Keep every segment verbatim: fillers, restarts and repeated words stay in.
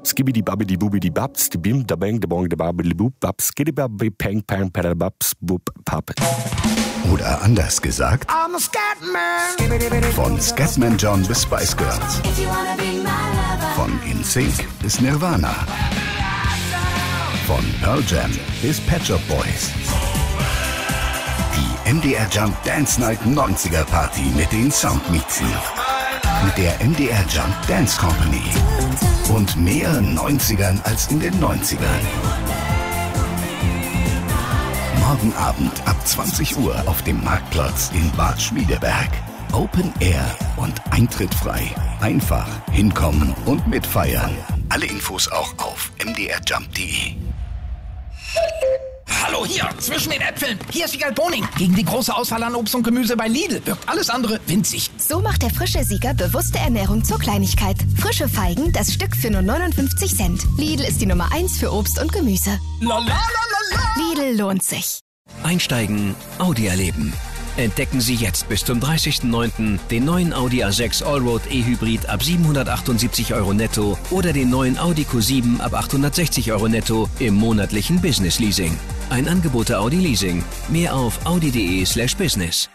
Skibidi babidi bubidi babs, die bim, da bang, da bong, da babidi bub, babs, skiddy babbi, pang, pang, pada babs, bub, pap. Oder anders gesagt, I'm a Scatman. von Scatman John bis Spice Girls. Von In Sync bis Nirvana. Von Pearl Jam bis Pet Shop Boys. Die M D R Jump Dance Night neunziger Party mit den Soundmixen. Mit der M D R Jump Dance Company. Und mehr neunzigern als in den neunzigern. Morgen Abend ab zwanzig Uhr auf dem Marktplatz in Bad Schmiedeberg. Open Air und Eintritt frei. Einfach hinkommen und mitfeiern. Alle Infos auch auf m d r jump punkt d e. Hallo, hier, zwischen den Äpfeln. Hier ist Siegal Boning. Gegen die große Auswahl an Obst und Gemüse bei Lidl wirkt alles andere winzig. So macht der frische Sieger bewusste Ernährung zur Kleinigkeit. Frische Feigen, das Stück für nur neunundfünfzig Cent. Lidl ist die Nummer eins für Obst und Gemüse. La, la, la, la, la. Lidl lohnt sich. Einsteigen, Audi erleben. Entdecken Sie jetzt bis zum dreißigsten neunten den neuen Audi A sechs Allroad E-Hybrid ab siebenhundertachtundsiebzig Euro netto oder den neuen Audi Q sieben ab achthundertsechzig Euro netto im monatlichen Business Leasing. Ein Angebot der Audi Leasing. Mehr auf audi.de slash business.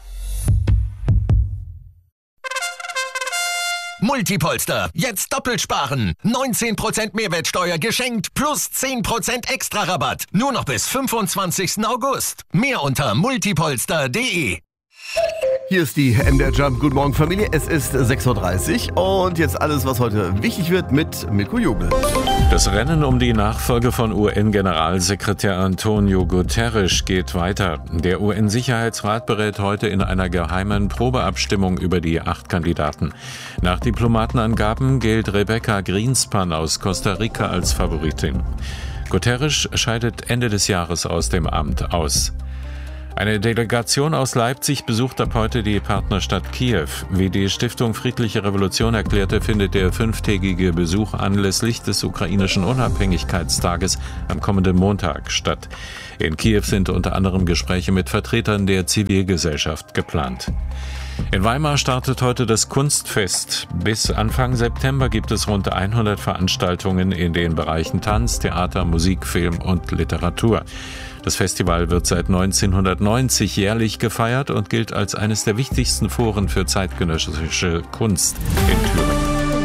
Multipolster. Jetzt doppelt sparen. neunzehn Prozent Mehrwertsteuer geschenkt plus zehn Prozent extra Rabatt. Nur noch bis fünfundzwanzigsten August. Mehr unter multipolster punkt de. Hier ist die M D R Jump. Guten Morgen, Familie. Es ist sechs Uhr dreißig und jetzt alles, was heute wichtig wird mit Mirko Jubel. Das Rennen um die Nachfolge von U N-Generalsekretär Antonio Guterres geht weiter. Der U N-Sicherheitsrat berät heute in einer geheimen Probeabstimmung über die acht Kandidaten. Nach Diplomatenangaben gilt Rebecca Greenspan aus Costa Rica als Favoritin. Guterres scheidet Ende des Jahres aus dem Amt aus. Eine Delegation aus Leipzig besucht ab heute die Partnerstadt Kiew. Wie die Stiftung Friedliche Revolution erklärte, findet der fünftägige Besuch anlässlich des ukrainischen Unabhängigkeitstages am kommenden Montag statt. In Kiew sind unter anderem Gespräche mit Vertretern der Zivilgesellschaft geplant. In Weimar startet heute das Kunstfest. Bis Anfang September gibt es rund hundert Veranstaltungen in den Bereichen Tanz, Theater, Musik, Film und Literatur. Das Festival wird seit neunzehnhundertneunzig jährlich gefeiert und gilt als eines der wichtigsten Foren für zeitgenössische Kunst in Thüringen.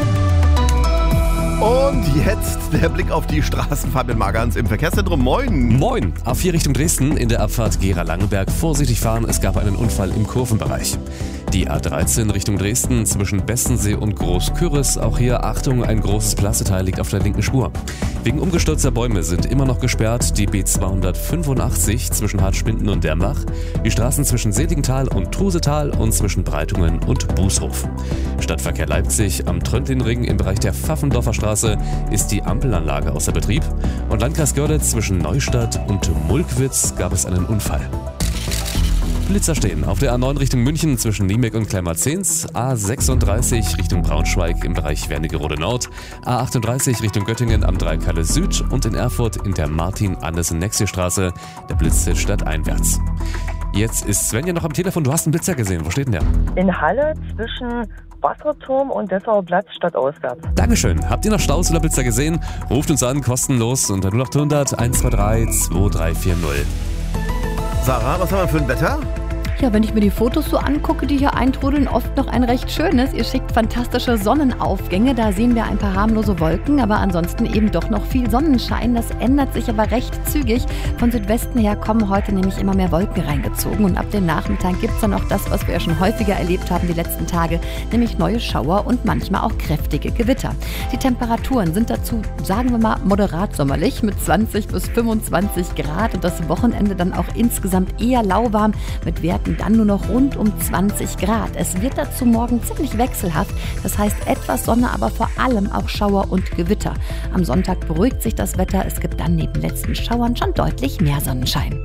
Und jetzt der Blick auf die Straßen. Fabian Magans im Verkehrszentrum. Moin. Moin. A vier Richtung Dresden in der Abfahrt Gera-Langenberg. Vorsichtig fahren, es gab einen Unfall im Kurvenbereich. Die A dreizehn Richtung Dresden zwischen Bessensee und Großküris. Auch hier Achtung, ein großes Plasteteil liegt auf der linken Spur. Wegen umgestürzter Bäume sind immer noch gesperrt die B zweihundertfünfundachtzig zwischen Hartspinden und Dermbach, die Straßen zwischen Seligenthal und Trusetal und zwischen Breitungen und Bußhof. Stadtverkehr Leipzig am Tröndlinring im Bereich der Pfaffendorfer Straße ist die Ampelanlage außer Betrieb und Landkreis Görlitz zwischen Neustadt und Mulkwitz gab es einen Unfall. Blitzer stehen auf der A neun Richtung München zwischen Niemek und Kleinmarzens, A sechsunddreißig Richtung Braunschweig im Bereich Wernigerode Nord, A achtunddreißig Richtung Göttingen am Dreikalle Süd und in Erfurt in der Martin-Andersen-Nexie-Straße. Der Blitz zählt stadteinwärts. Jetzt ist Svenja noch am Telefon. Du hast einen Blitzer gesehen. Wo steht denn der? In Halle zwischen Wasserturm und Dessauer Platz stadtauswärts. Dankeschön. Habt ihr noch Staus oder Blitzer gesehen? Ruft uns an, kostenlos unter null acht hundert eins zwei drei zwei drei vier null. Sarah, was haben wir für ein Wetter? Ja, wenn ich mir die Fotos so angucke, die hier eintrudeln, oft noch ein recht schönes. Ihr schickt fantastische Sonnenaufgänge, da sehen wir ein paar harmlose Wolken, aber ansonsten eben doch noch viel Sonnenschein. Das ändert sich aber recht zügig. Von Südwesten her kommen heute nämlich immer mehr Wolken reingezogen und ab dem Nachmittag gibt es dann auch das, was wir ja schon häufiger erlebt haben die letzten Tage, nämlich neue Schauer und manchmal auch kräftige Gewitter. Die Temperaturen sind dazu, sagen wir mal, moderat sommerlich mit zwanzig bis fünfundzwanzig Grad und das Wochenende dann auch insgesamt eher lauwarm mit Werten dann nur noch rund um zwanzig Grad. Es wird dazu morgen ziemlich wechselhaft, das heißt etwas Sonne, aber vor allem auch Schauer und Gewitter. Am Sonntag beruhigt sich das Wetter, es gibt dann neben letzten Schauern schon deutlich mehr Sonnenschein.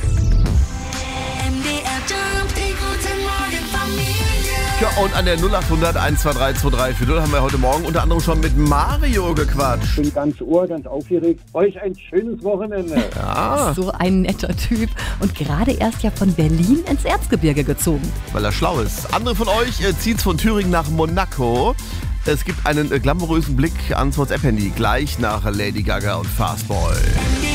Ja, und an der null acht hundert eins zwei drei zwei drei vier null haben wir heute Morgen unter anderem schon mit Mario gequatscht. Ich bin ganz ohr, ganz aufgeregt. Euch ein schönes Wochenende. Ja. So ein netter Typ und gerade erst ja von Berlin ins Erzgebirge gezogen. Weil er schlau ist. Andere von euch äh, zieht's von Thüringen nach Monaco. Es gibt einen glamourösen Blick ans WhatsApp-Handy gleich nach Lady Gaga und Fastball.